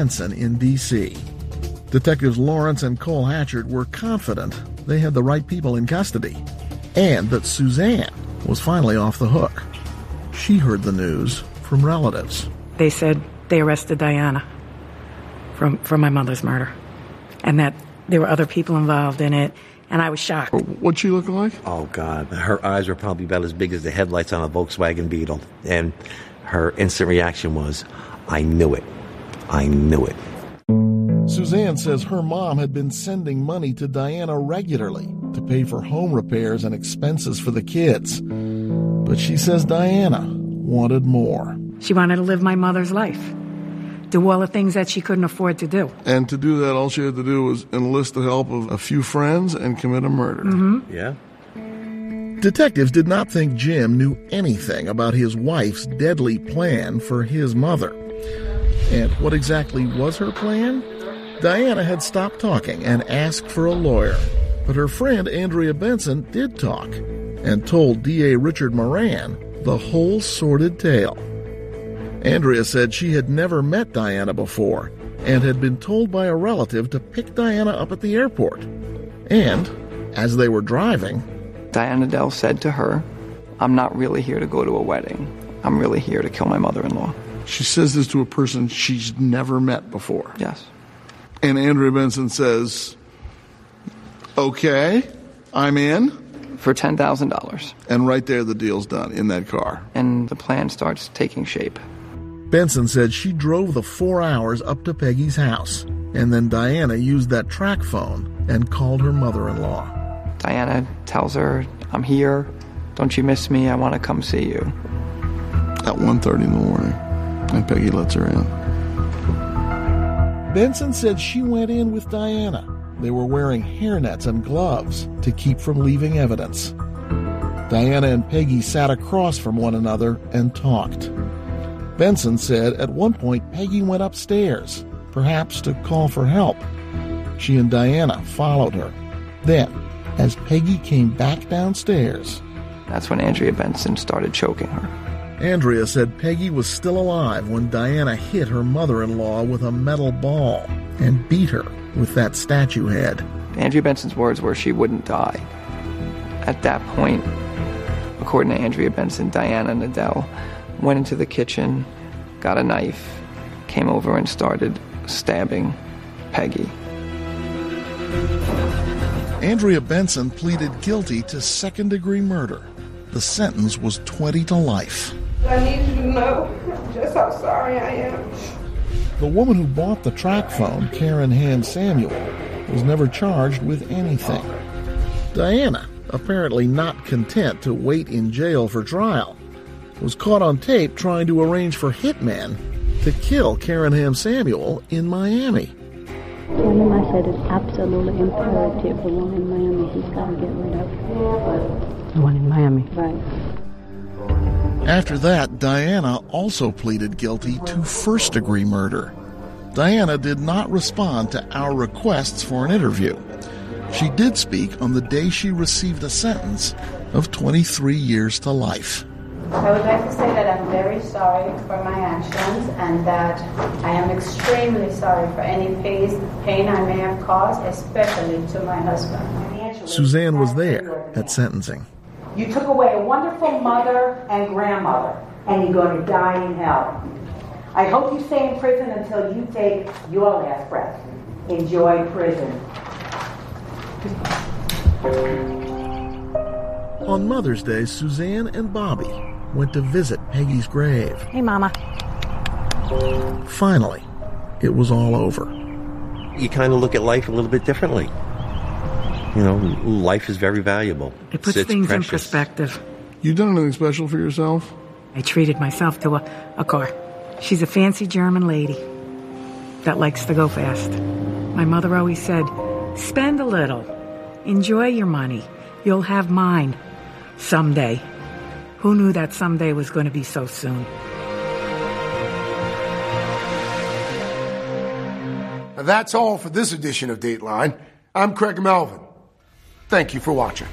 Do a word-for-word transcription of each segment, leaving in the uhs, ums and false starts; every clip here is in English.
Benson in D C Detectives Lawrence and Cole Hatchard were confident they had the right people in custody and that Suzanne was finally off the hook. She heard the news from relatives. They said they arrested Diana from, from my mother's murder and that there were other people involved in it, and I was shocked. What'd she look like? Oh, God. Her eyes were probably about as big as the headlights on a Volkswagen Beetle. And her instant reaction was, I knew it. I knew it. Suzanne says her mom had been sending money to Diana regularly to pay for home repairs and expenses for the kids. But she says Diana wanted more. She wanted to live my mother's life, do all the things that she couldn't afford to do. And to do that, all she had to do was enlist the help of a few friends and commit a murder. Mm-hmm. Yeah. Detectives did not think Jim knew anything about his wife's deadly plan for his mother. And what exactly was her plan? Diana had stopped talking and asked for a lawyer. But her friend Andrea Benson did talk and told D A Richard Moran the whole sordid tale. Andrea said she had never met Diana before and had been told by a relative to pick Diana up at the airport. And, as they were driving, Diana Dell said to her, I'm not really here to go to a wedding. I'm really here to kill my mother-in-law. She says this to a person she's never met before. Yes. And Andrea Benson says, okay, I'm in. For ten thousand dollars. And right there the deal's done in that car. And the plan starts taking shape. Benson said she drove the four hours up to Peggy's house, and then Diana used that track phone and called her mother-in-law. Diana tells her, I'm here. Don't you miss me? I want to come see you. At one thirty in the morning. And Peggy lets her in. Benson said she went in with Diana. They were wearing hairnets and gloves to keep from leaving evidence. Diana and Peggy sat across from one another and talked. Benson said at one point Peggy went upstairs, perhaps to call for help. She and Diana followed her. Then, as Peggy came back downstairs, that's when Andrea Benson started choking her. Andrea said Peggy was still alive when Diana hit her mother-in-law with a metal ball and beat her with that statue head. Andrea Benson's words were she wouldn't die. At that point, according to Andrea Benson, Diana Nadell went into the kitchen, got a knife, came over and started stabbing Peggy. Andrea Benson pleaded guilty to second-degree murder. The sentence was twenty to life. I need you to know just how sorry I am. The woman who bought the track phone, Karen Ham Samuel, was never charged with anything. Diana, apparently not content to wait in jail for trial, was caught on tape trying to arrange for hitmen to kill Karen Ham Samuel in Miami. Tell him I said it's absolutely imperative, the one in Miami, he's got to get rid of. The one in Miami. Right. After that, Diana also pleaded guilty to first-degree murder. Diana did not respond to our requests for an interview. She did speak on the day she received a sentence of twenty-three years to life. I would like to say that I'm very sorry for my actions and that I am extremely sorry for any pain I may have caused, especially to my husband. Suzanne was there at sentencing. You took away a wonderful mother and grandmother, and you're going to die in hell. I hope you stay in prison until you take your last breath. Enjoy prison. On Mother's Day, Suzanne and Bobby went to visit Peggy's grave. Hey, Mama. Finally, it was all over. You kind of look at life a little bit differently. You know, life is very valuable. It puts it's things precious. in perspective. You done anything special for yourself? I treated myself to a, a car. She's a fancy German lady that likes to go fast. My mother always said, spend a little. Enjoy your money. You'll have mine someday. Who knew that someday was going to be so soon? And that's all for this edition of Dateline. I'm Craig Melvin. Thank you for watching.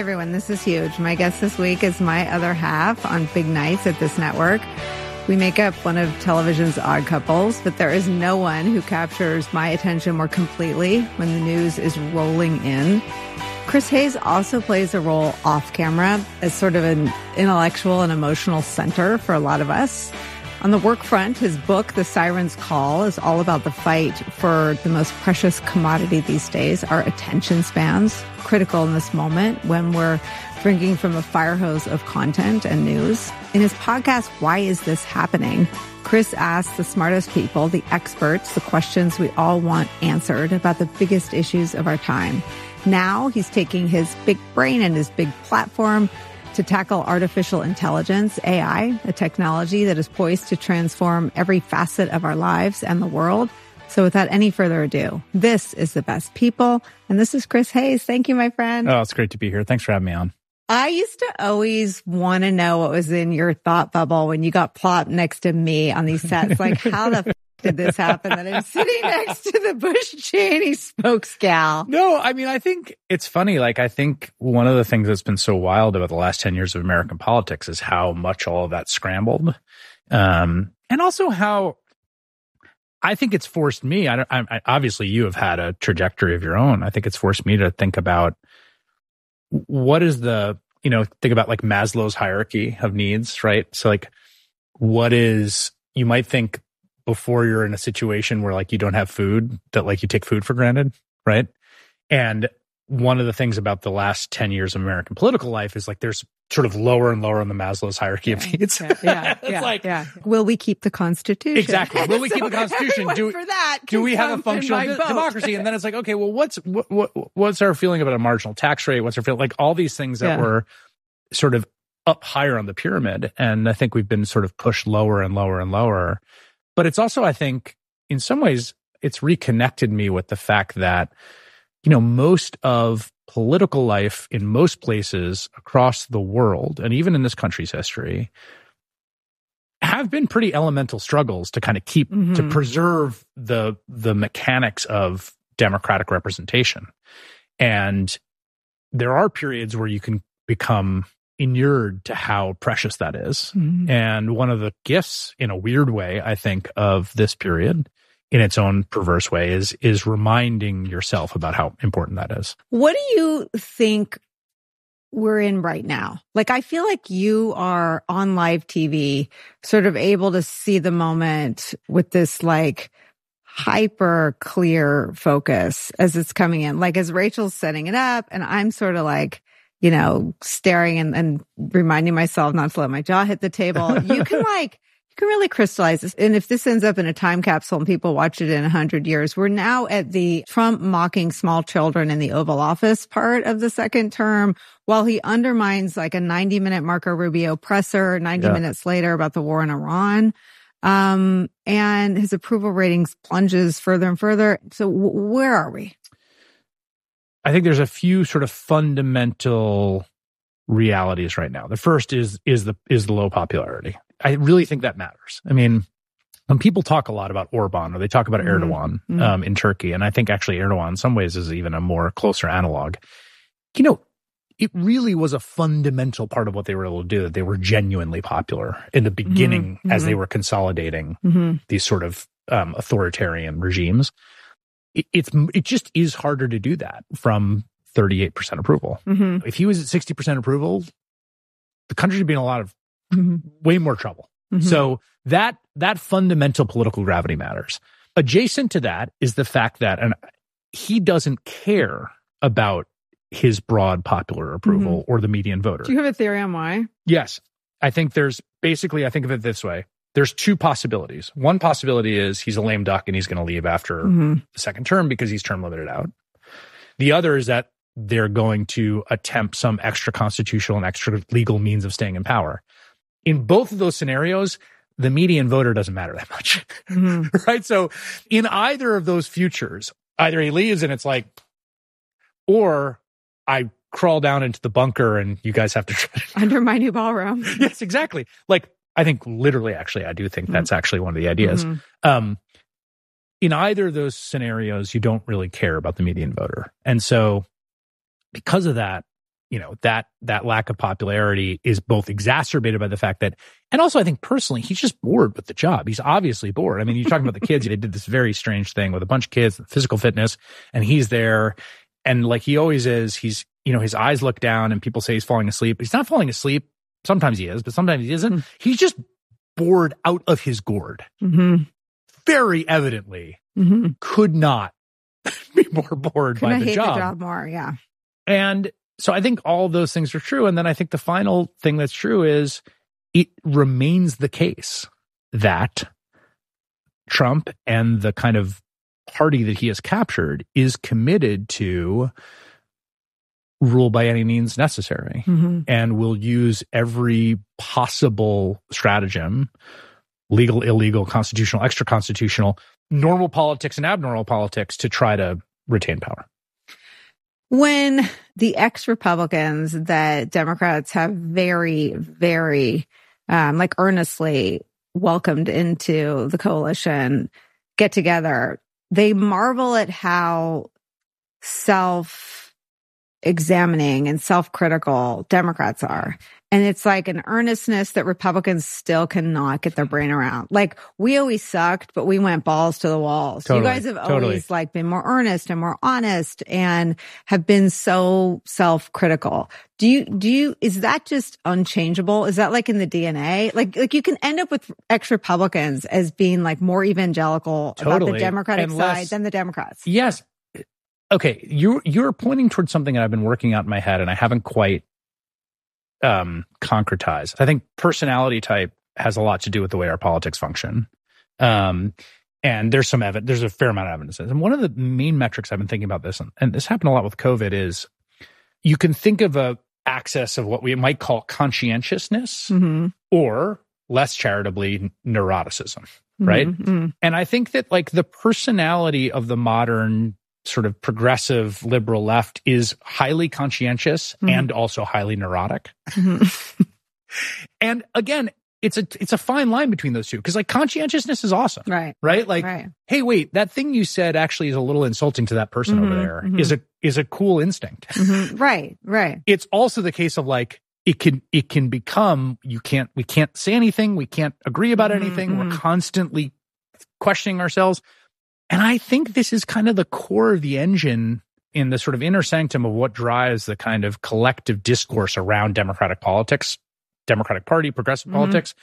everyone. This is huge. My guest this week is my other half on big nights at this network. We make up one of television's odd couples, but there is no one who captures my attention more completely when the news is rolling in. Chris Hayes also plays a role off camera as sort of an intellectual and emotional center for a lot of us. On the work front, his book, The Siren's Call, is all about the fight for the most precious commodity these days, our attention spans, critical in this moment when we're drinking from a fire hose of content and news. In his podcast, Why Is This Happening?, Chris asks the smartest people, the experts, the questions we all want answered about the biggest issues of our time. Now he's taking his big brain and his big platform to tackle artificial intelligence, A I, a technology that is poised to transform every facet of our lives and the world. So without any further ado, this is The Best People, and this is Chris Hayes. Thank you, my friend. Oh, it's great to be here. Thanks for having me on. I used to always want to know what was in your thought bubble when you got plopped next to me on these sets. Like, how the f- did this happen that I'm sitting next to the Bush Cheney spokesgal? No, I mean, I think it's funny. Like, I think one of the things that's been so wild about the last ten years of American politics is how much all of that scrambled. Um, and also how I think it's forced me, I don't, I, I, obviously you have had a trajectory of your own. I think it's forced me to think about what is the, you know, think about like Maslow's hierarchy of needs, right? So like, what is, you might think before you're in a situation where like you don't have food, that like you take food for granted, right? And one of the things about the last ten years of American political life is like there's sort of lower and lower on the Maslow's hierarchy of needs. Yeah, yeah, it's yeah, like, yeah. Will we keep the Constitution? Exactly. Will we So keep the Constitution? Do, for that do we have a come in functional my de- vote. democracy? And then it's like, okay, well, what's what, what what's our feeling about a marginal tax rate? What's our feeling? Like all these things that Yeah. were sort of up higher on the pyramid. And I think we've been sort of pushed lower and lower and lower. But it's also, I think, in some ways, it's reconnected me with the fact that, you know, most of political life in most places across the world, and even in this country's history, have been pretty elemental struggles to kind of keep, Mm-hmm. to preserve the the mechanics of democratic representation. And there are periods where you can become inured to how precious that is. Mhm. And one of the gifts, in a weird way, I think, of this period, in its own perverse way, is is reminding yourself about how important that is. What do you think we're in right now? Like, I feel like you are on live T V, sort of able to see the moment with this like hyper clear focus as it's coming in. Like as Rachel's setting it up and I'm sort of like, you know, staring and, and reminding myself not to let my jaw hit the table. You can like, you can really crystallize this. And if this ends up in a time capsule and people watch it in a hundred years, we're now at the Trump mocking small children in the Oval Office part of the second term, while he undermines like a ninety minute Marco Rubio presser ninety Yeah. minutes later about the war in Iran. Um, and his approval ratings plunges further and further. So w- where are we? I think there's a few sort of fundamental realities right now. The first is is the is the low popularity. I really think that matters. I mean, when people talk a lot about Orban or they talk about Mhm. Erdogan Mhm. um, in Turkey, and I think actually Erdogan in some ways is even a more closer analog, you know, it really was a fundamental part of what they were able to do, that they were genuinely popular in the beginning Mhm. as they Mhm. were consolidating Mm-hmm. these sort of um, authoritarian regimes. It, it's it just is harder to do that from thirty-eight percent approval. Mm-hmm. If he was at sixty percent approval, the country would be in a lot of Mm-hmm. way more trouble. Mhm. So that that fundamental political gravity matters. Adjacent to that is the fact that, and he doesn't care about his broad popular approval or the median voter. Do you have a theory on why? Yes. I think there's basically, I think of it this way. There's two possibilities. One possibility is he's a lame duck and he's going to leave after Mhm. the second term because he's term limited out. The other is that they're going to attempt some extra constitutional and extra legal means of staying in power. In both of those scenarios, the median voter doesn't matter that much, Mhm. right? So in either of those futures, either he leaves and it's like, or I crawl down into the bunker and you guys have to try to Under my new ballroom. yes, exactly. Like, I think literally, actually, I do think that's actually one of the ideas. Mhm. Um, in either of those scenarios, you don't really care about the median voter. And so because of that, you know, that that lack of popularity is both exacerbated by the fact that, and also I think personally, he's just bored with the job. He's obviously bored. I mean, you're talking about the kids. They did this very strange thing with a bunch of kids, physical fitness, and he's there. And like he always is, he's, you know, his eyes look down and people say he's falling asleep. He's not falling asleep. Sometimes he is, but sometimes he isn't. Mm-hmm. He's just bored out of his gourd. Mm-hmm. Very evidently mm-hmm. could not be more bored Could by I the hate job. the job more, yeah. And so I think all those things are true. And then I think the final thing that's true is it remains the case that Trump and the kind of party that he has captured is committed to rule by any means necessary mm-hmm. and will use every possible stratagem, legal, illegal, constitutional, extra constitutional, normal politics and abnormal politics to try to retain power. When the ex-Republicans that Democrats have very, very, um, like earnestly welcomed into the coalition get together, they marvel at how self-examining and self-critical Democrats are. And it's like an earnestness that Republicans still cannot get their brain around. Like, we always sucked, but we went balls to the walls. Totally, you guys have totally. always like been more earnest and more honest and have been so self-critical. Do you, do you, is that just unchangeable? Is that like in the D N A? Like, like you can end up with ex-Republicans as being like more evangelical Totally. about the Democratic And side less- than the Democrats. Yes. Okay. You're, you're pointing towards something that I've been working out in my head and I haven't quite um, concretized. I think personality type has a lot to do with the way our politics function. Um, and there's some evidence, there's a fair amount of evidence. And one of the main metrics I've been thinking about this, and, and this happened a lot with COVID, is you can think of a axis of what we might call conscientiousness mm-hmm. or less charitably neuroticism, right? Mm-hmm. And I think that like the personality of the modern sort of progressive liberal left is highly conscientious mm-hmm. and also highly neurotic. Mm-hmm. And again, it's a it's a fine line between those two because like conscientiousness is awesome, right? Right? Like, right. hey, wait, that thing you said actually is a little insulting to that person mm-hmm. over there. Mm-hmm. Is a is a cool instinct, mm-hmm. right? Right. It's also the case of like it can it can become you can't we can't say anything, we can't agree about mm-hmm. anything. We're constantly questioning ourselves. And I think this is kind of the core of the engine in the sort of inner sanctum of what drives the kind of collective discourse around Democratic politics, Democratic Party, progressive mm-hmm. politics,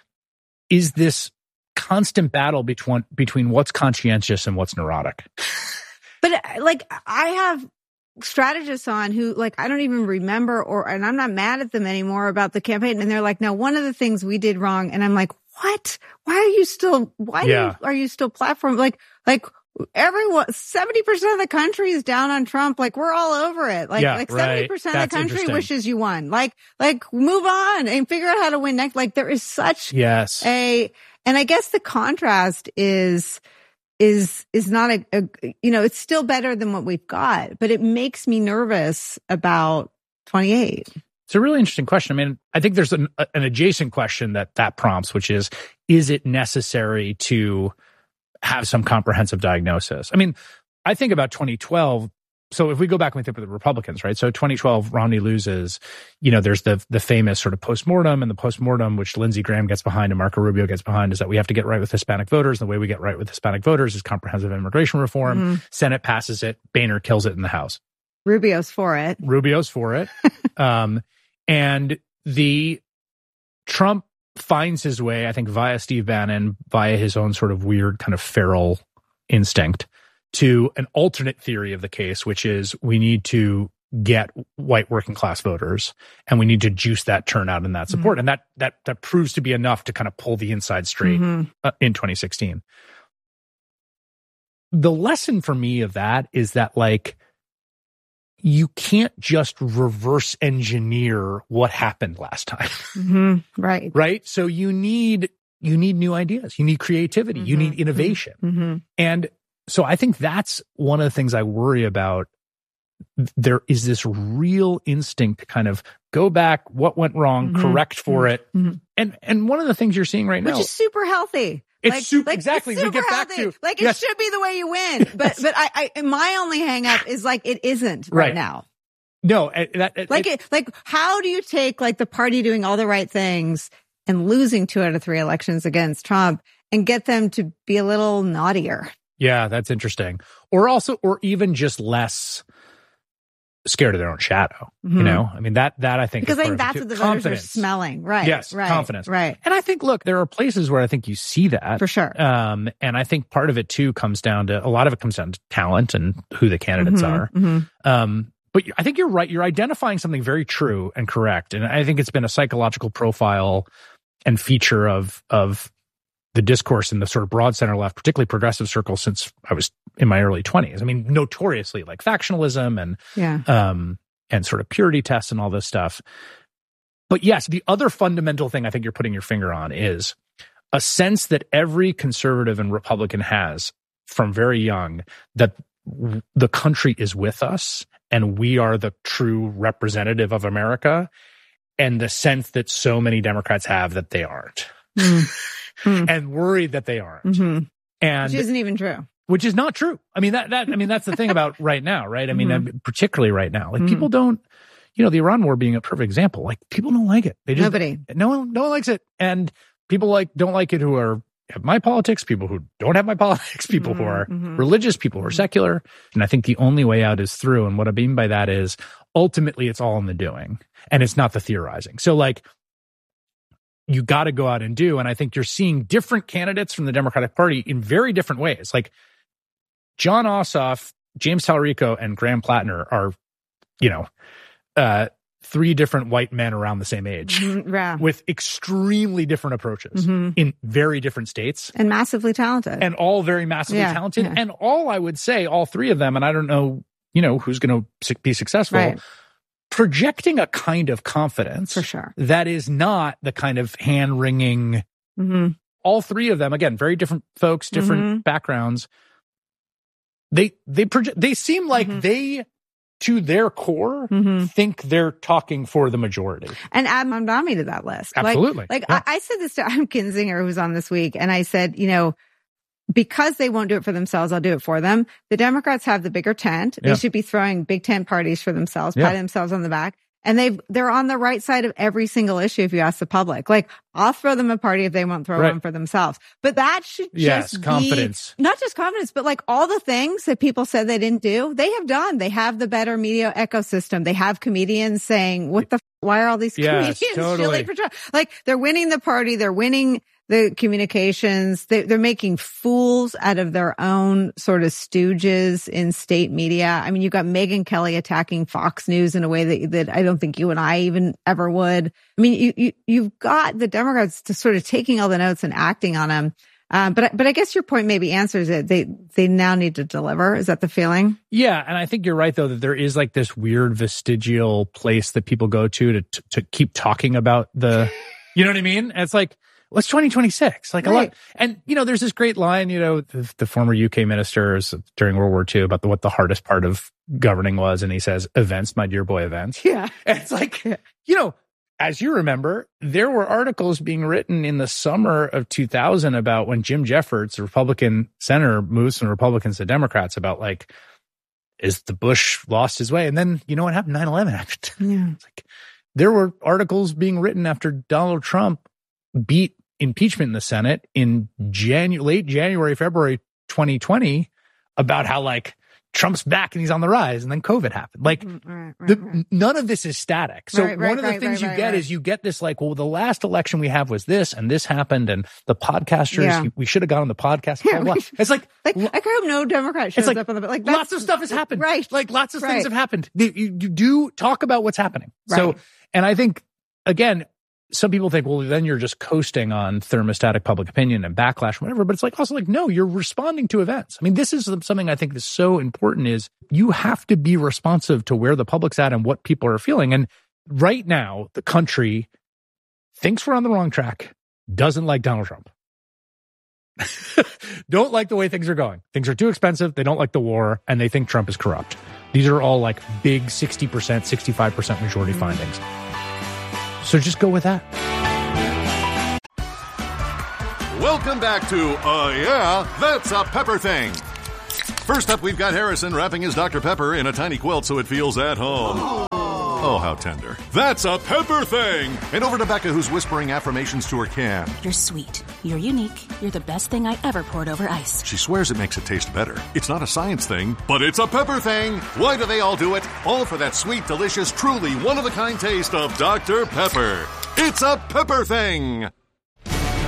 is this constant battle between between what's conscientious and what's neurotic. But like I have strategists on who like I don't even remember or and I'm not mad at them anymore about the campaign. And they're like, no, one of the things we did wrong. And I'm like, what? Why are you still, why yeah. do you, are you still platform? Like, like everyone, seventy percent of the country is down on Trump. Like we're all over it. Like, yeah, like right. seventy percent That's of the country wishes you won. Like, like move on and figure out how to win next. Like there is such yes. a, and I guess the contrast is, is, is not a, a, you know, it's still better than what we've got, but it makes me nervous about twenty-eight. It's a really interesting question. I mean, I think there's an, an adjacent question that that prompts, which is, is it necessary to have some comprehensive diagnosis? I mean, I think about twenty twelve. So if we go back and we think about the Republicans, right? So twenty twelve, Romney loses, you know, there's the the famous sort of postmortem, and the postmortem, which Lindsey Graham gets behind and Marco Rubio gets behind, is that we have to get right with Hispanic voters. The way we get right with Hispanic voters is comprehensive immigration reform. Mm-hmm. Senate passes it. Boehner kills it in the House. Rubio's for it. Rubio's for it. um, and the Trump finds his way, I think, via Steve Bannon, via his own sort of weird kind of feral instinct, to an alternate theory of the case, which is we need to get white working class voters and we need to juice that turnout and that support. Mm-hmm. And that that that proves to be enough to kind of pull the inside straight mm-hmm. uh, in twenty sixteen. The lesson for me of that is that, like, you can't just reverse engineer what happened last time. Mm-hmm. Right. Right. So you need, you need new ideas. You need creativity. Mm-hmm. You need innovation. Mm-hmm. And so I think that's one of the things I worry about. There is this real instinct to kind of go back, what went wrong, mm-hmm. correct for mm-hmm. it. Mm-hmm. And, and one of the things you're seeing right Which now, is super healthy. It's like, super, like, exactly. It's super we get back healthy. to, like yes. it should be the way you win. But, but I, I, my only hang up is like, it isn't right, right now. No, that, it, like, it, it, like, how do you take like the party doing all the right things and losing two out of three elections against Trump and get them to be a little naughtier? Yeah, that's interesting. Or also, or even just less scared of their own shadow. Mm-hmm. You know, I mean, that, that I think because is I think that's what the voters confidence. are smelling. Right. Yes. Right, confidence. Right. And I think, look, there are places where I think you see that for sure. Um, and I think part of it too comes down to, a lot of it comes down to talent and who the candidates mm-hmm, are. Mm-hmm. Um, but I think you're right. You're identifying something very true and correct. And I think it's been a psychological profile and feature of, of the discourse in the sort of broad center left, particularly progressive circles, since I was in my early twenties. I mean, notoriously like factionalism and, yeah. um, and sort of purity tests and all this stuff. But yes, the other fundamental thing I think you're putting your finger on is a sense that every conservative and Republican has from very young, that w- the country is with us and we are the true representative of America, and the sense that so many Democrats have that they aren't. Mm. And worried that they aren't. Mm-hmm. And which isn't even true. Which is not true. I mean, that, that, I mean, that's the thing about right now, right? I mean, Mm-hmm. particularly right now, like Mm-hmm. people don't, you know, the Iran war being a perfect example, like people don't like it. They just, Nobody. no one, no one likes it. And people like, don't like it who are, have my politics, people who don't have my politics, people who are Mm-hmm. religious, people who are secular. And I think the only way out is through. And what I mean by that is ultimately it's all in the doing and it's not the theorizing. So like, you got to go out and do. And I think you're seeing different candidates from the Democratic Party in very different ways. Like John Ossoff, James Talarico, and Graham Plattner are, you know, uh, three different white men around the same age Mm-hmm. Yeah. with extremely different approaches Mm-hmm. in very different states. And massively talented. And all very massively Yeah, talented. yeah. And all, I would say, all three of them, and I don't know, you know, who's going to be successful, Right. projecting a kind of confidence For sure. that is not the kind of hand-wringing. Mm-hmm. All three of them, again, very different folks, different Mm-hmm. backgrounds. They they project. They seem like Mm-hmm. they, to their core, Mm-hmm. think they're talking for the majority. And add Mamdani to that list. Absolutely. Like, like Yeah. I, I said this to Adam Kinzinger, who was on this week, and I said, you know, because they won't do it for themselves, I'll do it for them. The Democrats have the bigger tent. They Yeah. should be throwing big tent parties for themselves, Yeah. patting themselves on the back. And they've, they're on the right side of every single issue if you ask the public. Like, I'll throw them a party if they won't throw Right. one for themselves. But that should Yes, just confidence. be, not just confidence, but like all the things that people said they didn't do, they have done. They have the better media ecosystem. They have comedians saying, what the, f- why are all these Yes, comedians totally. shilling for Trump? Like, they're winning the party. They're winning the communications. They, they're making fools out of their own sort of stooges in state media. I mean, you've got Megyn Kelly attacking Fox News in a way that, that I don't think you and I even ever would. I mean, you, you, you've got the Democrats to sort of taking all the notes and acting on them. Um, but, but I guess your point maybe answers it. They, they now need to deliver. Is that the feeling? Yeah. And I think you're right, though, that there is like this weird vestigial place that people go to to, to keep talking about the, you know what I mean? And it's like, what's twenty twenty-six? Like a Right. lot. And, you know, there's this great line, you know, the, the former U K ministers during World War Two about the, what the hardest part of governing was. And he says, events, my dear boy, events. Yeah. And it's like, you know, as you remember, there were articles being written in the summer of two thousand about when Jim Jeffords, the Republican senator, moves from Republicans to Democrats about like, is the Bush lost his way? And then, you know what happened? nine eleven happened. Yeah. It's like, there were articles being written after Donald Trump beat impeachment in the Senate in Janu- late January, February twenty twenty about how like Trump's back and he's on the rise, and then COVID happened. Like Right, right, the, right. none of this is static. So Right, right, one of the right, things right, you right, get right. is you get this like, well, the last election we have was this and this happened and the podcasters, Yeah. we, we should have gone on the podcast. Yeah, blah, blah. we- It's like, Like, I hope no Democrat shows like up on the, like, that's, lots of stuff has happened. Right. Like lots of Right. things have happened. You, you, you do talk about what's happening. So, Right. and I think, again, some people think, well, then you're just coasting on thermostatic public opinion and backlash, whatever. But it's like also like, no, you're responding to events. I mean, this is something I think is so important is you have to be responsive to where the public's at and what people are feeling. And right now, the country thinks we're on the wrong track, doesn't like Donald Trump. Don't like the way things are going. Things are too expensive. They don't like the war, and they think Trump is corrupt. These are all like big sixty percent, sixty-five percent majority findings. So just go with that. Welcome back to Uh Yeah, That's a Pepper Thing. First up, we've got Harrison wrapping his Doctor Pepper in a tiny quilt so it feels at home. Oh, how tender. That's a pepper thing! And over to Becca, who's whispering affirmations to her can. You're sweet. You're unique. You're the best thing I ever poured over ice. She swears it makes it taste better. It's not a science thing, but it's a pepper thing. Why do they all do it? All for that sweet, delicious, truly one-of-a-kind taste of Doctor Pepper. It's a pepper thing!